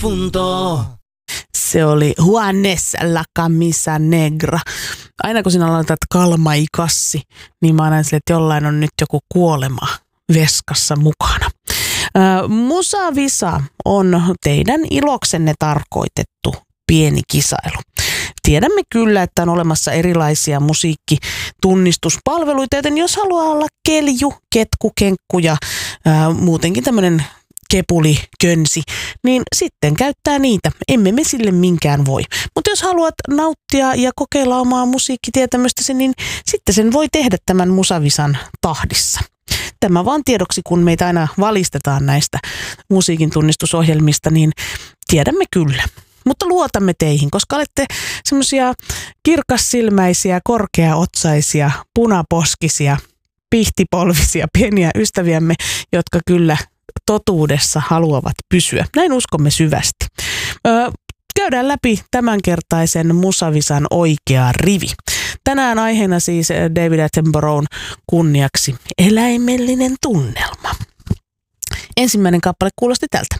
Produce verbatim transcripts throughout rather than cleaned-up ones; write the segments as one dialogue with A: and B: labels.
A: difunto.
B: Se oli Juanes la Camisa Negra. Aina kun sinä laitat kalmaikassi, niin mä aina sille, että jollain on nyt joku kuolema veskassa mukana. Äh, Musa Visa on teidän iloksenne tarkoitettu pieni kisailu. Tiedämme kyllä, että on olemassa erilaisia musiikkitunnistuspalveluita, joten jos haluaa olla kelju, ketku, kenkku ja ää, muutenkin tämmöinen kepuli, könsi, niin sitten käyttää niitä. Emme me sille minkään voi. Mutta jos haluat nauttia ja kokeilla omaa musiikkitietämystäsi, niin sitten sen voi tehdä tämän Musavisan tahdissa. Tämä vaan tiedoksi, kun meitä aina valistetaan näistä musiikin tunnistusohjelmista, niin tiedämme kyllä. Mutta luotamme teihin, koska olette semmoisia kirkassilmäisiä, korkeaotsaisia, punaposkisia, pihtipolvisia, pieniä ystäviämme, jotka kyllä totuudessa haluavat pysyä. Näin uskomme syvästi. Öö, käydään läpi tämänkertaisen Musavisan oikea rivi. Tänään aiheena siis David Attenboroughn kunniaksi eläimellinen tunnelma. Ensimmäinen kappale kuulosti tältä.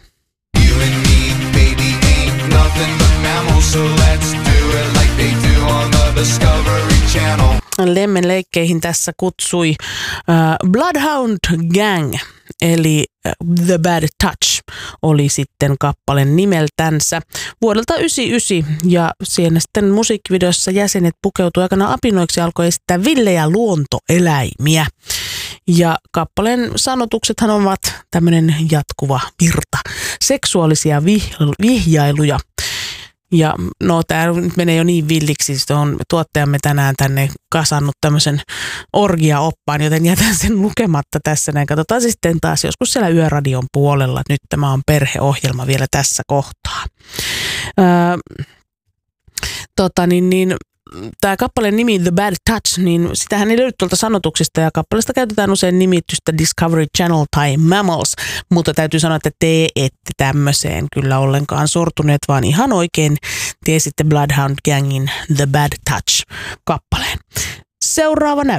B: Lemmen leikkeihin tässä kutsui uh, Bloodhound Gang, eli uh, The Bad Touch oli sitten kappaleen nimeltänsä vuodelta yhdeksänkymmentäyhdeksän, ja siinä sitten musiikkivideossa jäsenet pukeutui aikana apinoiksi ja alkoi esittää villejä luontoeläimiä. Ja kappaleen sanotuksethan ovat tämmöinen jatkuva virta, seksuaalisia vih- vihjailuja. Ja no tämä nyt menee jo niin villiksi, että on tuottajamme tänään tänne kasannut tämmöisen orgia-oppaan, joten jätän sen lukematta tässä näin. Katsotaan sitten taas joskus siellä Yöradion puolella. Nyt tämä on perheohjelma vielä tässä kohtaa. Öö, tota niin, niin tämä kappaleen nimi The Bad Touch, niin sitähän ei löydy tuolta sanotuksista, ja kappaleesta käytetään usein nimitystä Discovery Channel tai Mammals, mutta täytyy sanoa, että te ette tämmöiseen kyllä ollenkaan sortuneet, vaan ihan oikein tiesitte Bloodhound Gangin The Bad Touch -kappaleen. Seuraava näyttö.